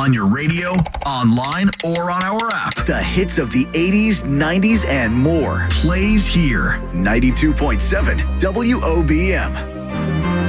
On your radio, online, or on our app. The hits of the 80s, 90s, and more. Plays here. 92.7 WOBM.